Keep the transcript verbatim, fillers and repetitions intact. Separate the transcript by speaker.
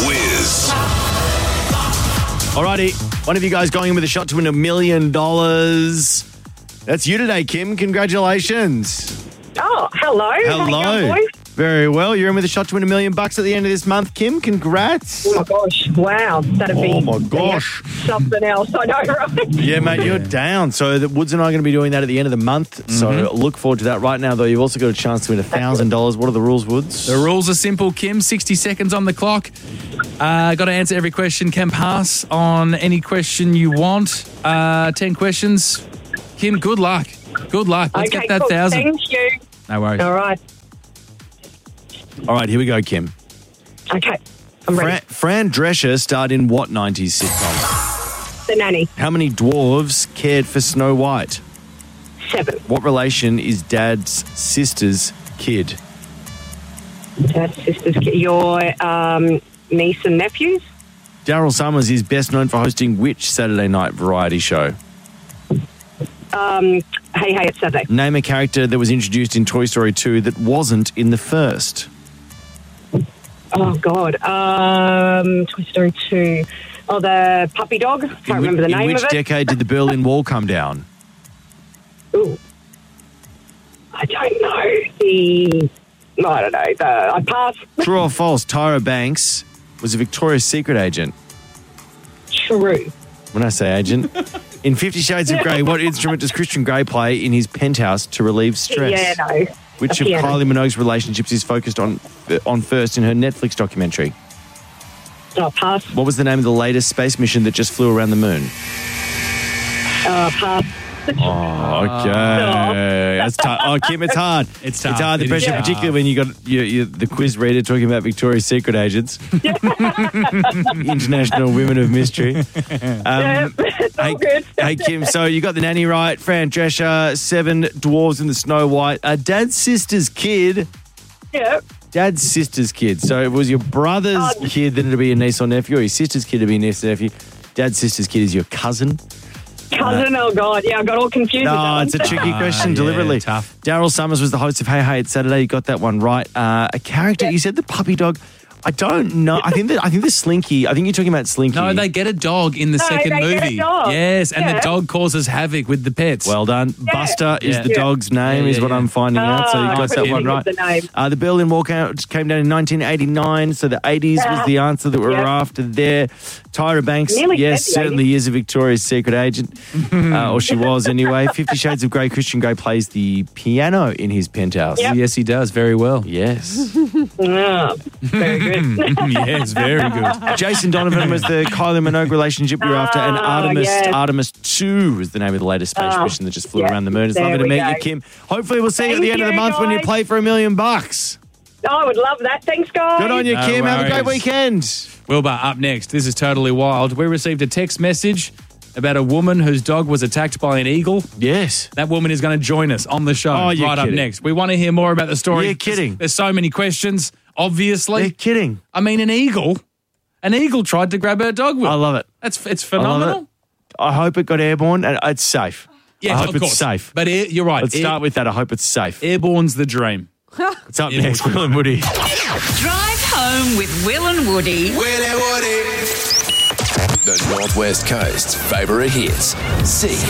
Speaker 1: quiz.
Speaker 2: Alrighty, one of you guys going in with a shot to win a million dollars. That's you today, Kim. Congratulations.
Speaker 3: Oh, hello.
Speaker 2: Hello.
Speaker 3: How you going, boys?
Speaker 2: Very well. You're in with a shot to win a million bucks at the end of this month, Kim. Congrats.
Speaker 3: Oh, my gosh. Wow. That'd be
Speaker 2: Oh, my gosh.
Speaker 3: something else. I know, right?
Speaker 2: Yeah, mate, you're down. So the Woods and I are going to be doing that at the end of the month. So look forward to that. Right now, though, you've also got a chance to win one thousand dollars. What are the rules, Woods?
Speaker 4: The rules are simple, Kim. sixty seconds on the clock. Uh, got to answer every question. Can pass on any question you want. Uh, ten questions. Kim, good luck. Good luck. Let's
Speaker 3: okay,
Speaker 4: get that
Speaker 3: cool.
Speaker 4: thousand.
Speaker 3: Thank you.
Speaker 4: No worries.
Speaker 3: All right.
Speaker 2: All right, here we go, Kim.
Speaker 3: Okay. I'm ready.
Speaker 2: Fran, Fran Drescher starred in what nineties sitcom?
Speaker 3: The Nanny.
Speaker 2: How many dwarves cared for Snow White?
Speaker 3: Seven.
Speaker 2: What relation is Dad's sister's kid?
Speaker 3: Dad's sister's kid. Your um, niece and nephews?
Speaker 2: Daryl Summers is best known for hosting which Saturday night variety show?
Speaker 3: Um, hey, hey, it's Saturday.
Speaker 2: Name a character that was introduced in Toy Story two that wasn't in the first.
Speaker 3: Oh, God. Um, Toy Story two. Oh, the puppy dog. Can't
Speaker 2: in
Speaker 3: remember the
Speaker 2: in
Speaker 3: name
Speaker 2: which
Speaker 3: of it.
Speaker 2: decade did the Berlin Wall come down?
Speaker 3: Ooh. I don't know. The... I don't know. The, I pass.
Speaker 2: True or false, Tyra Banks was a Victoria's Secret agent.
Speaker 3: True.
Speaker 2: When I say agent. In Fifty Shades of Grey, what instrument does Christian Grey play in his penthouse to relieve stress?
Speaker 3: Yeah, no.
Speaker 2: Which
Speaker 3: A
Speaker 2: of
Speaker 3: piano.
Speaker 2: Kylie Minogue's relationships is focused on on first in her Netflix documentary?
Speaker 3: Oh, pass.
Speaker 2: What was the name of the latest space mission that just flew around the moon?
Speaker 3: Uh, pass.
Speaker 2: Oh, okay. That's tough. Oh, Kim, it's hard.
Speaker 4: It's tough.
Speaker 2: It's hard. The
Speaker 4: It is
Speaker 2: pressure,
Speaker 4: tough.
Speaker 2: particularly when you got you, you, the quiz reader talking about Victoria's Secret agents, international women of mystery. Um,
Speaker 3: Yeah, it's all
Speaker 2: hey,
Speaker 3: good.
Speaker 2: hey, Kim. So you got the Nanny right. Fran Drescher, Seven Dwarves in the Snow White. Uh, Dad's sister's kid.
Speaker 3: Yeah.
Speaker 2: Dad's sister's kid. So if it was your brother's
Speaker 3: Oh.
Speaker 2: kid, then it'd be a niece or nephew, or your sister's kid would be a niece or nephew. Dad's sister's kid is your cousin.
Speaker 3: Cousin, oh, God. Yeah, I got all confused. with that
Speaker 2: No,
Speaker 3: one.
Speaker 2: it's a tricky
Speaker 4: Ah,
Speaker 2: question,
Speaker 4: yeah,
Speaker 2: deliberately.
Speaker 4: tough.
Speaker 2: Daryl Summers was the host of Hey Hey It's Saturday. You got that one right. Uh, a character, you said the puppy dog. I don't know. I think that I think the Slinky. I think you're talking about Slinky.
Speaker 4: No, they get a dog in the
Speaker 3: No,
Speaker 4: second
Speaker 3: they get a
Speaker 4: movie.
Speaker 3: dog.
Speaker 4: Yes, and
Speaker 3: Yeah.
Speaker 4: the dog causes havoc with the pets.
Speaker 2: Well done. Buster is
Speaker 4: Yeah.
Speaker 2: the
Speaker 4: Yeah.
Speaker 2: dog's name,
Speaker 4: Yeah,
Speaker 2: is
Speaker 4: yeah,
Speaker 2: what
Speaker 4: yeah.
Speaker 2: I'm finding out. So you
Speaker 3: Ah,
Speaker 2: got
Speaker 3: I
Speaker 2: that
Speaker 3: couldn't
Speaker 2: one
Speaker 3: think
Speaker 2: right.
Speaker 3: of the name.
Speaker 2: Uh, the Berlin Wall came came down in nineteen eighty-nine, so the eighties was the answer that we were
Speaker 3: Yeah.
Speaker 2: after there. Tyra Banks,
Speaker 3: Nearly
Speaker 2: yes,
Speaker 3: said the
Speaker 2: certainly is a Victoria's Secret agent, uh, or she was anyway. Fifty Shades of Grey, Christian Grey plays the piano in his penthouse.
Speaker 3: Yep.
Speaker 4: Yes, he does very well.
Speaker 2: Yes.
Speaker 3: Ah, very good.
Speaker 4: Yes, very good.
Speaker 2: Jason Donovan was the Kylie Minogue relationship we were after, and
Speaker 3: Ah,
Speaker 2: Artemis
Speaker 3: yes.
Speaker 2: Artemis two is the name of the latest space
Speaker 3: Ah,
Speaker 2: mission that just flew
Speaker 3: yeah,
Speaker 2: around the moon. It's
Speaker 3: there
Speaker 2: lovely to
Speaker 3: we
Speaker 2: meet
Speaker 3: go.
Speaker 2: you, Kim. Hopefully we'll see you at
Speaker 3: Thank
Speaker 2: the end of the
Speaker 3: you,
Speaker 2: month when you
Speaker 3: guys.
Speaker 2: play for a million bucks.
Speaker 3: Oh, I would love that. Thanks, guys.
Speaker 2: Good on you,
Speaker 4: No
Speaker 2: Kim. Have a great
Speaker 4: worries.
Speaker 2: weekend.
Speaker 4: Wilbur, up next. This is Totally Wild. We received a text message about a woman whose dog was attacked by an eagle.
Speaker 2: Yes.
Speaker 4: That woman is going to join us on the show
Speaker 2: Oh, you're
Speaker 4: right up
Speaker 2: kidding.
Speaker 4: next. We want to hear more about the story.
Speaker 2: You're kidding.
Speaker 4: There's, there's so many questions, obviously.
Speaker 2: You're kidding.
Speaker 4: I mean, an eagle, an eagle tried to grab her dog. Will.
Speaker 2: I love it.
Speaker 4: That's it's
Speaker 2: I love
Speaker 4: phenomenal.
Speaker 2: it. I hope it got airborne and it's safe.
Speaker 4: Yes,
Speaker 2: I hope
Speaker 4: of
Speaker 2: it's
Speaker 4: course.
Speaker 2: safe.
Speaker 4: But air, you're right.
Speaker 2: Let's
Speaker 4: Air-
Speaker 2: start with that. I hope it's safe.
Speaker 4: Airborne's the dream.
Speaker 2: It's up
Speaker 4: Yeah.
Speaker 2: next, Will and Woody.
Speaker 5: Drive home with Will and Woody.
Speaker 1: Willie Woody. The Northwest Coast's favourite hits. C